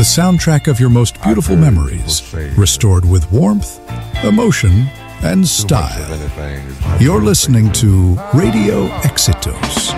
soundtrack of your most beautiful memories, restored with warmth, emotion, and style. You're listening to Radio Exitos.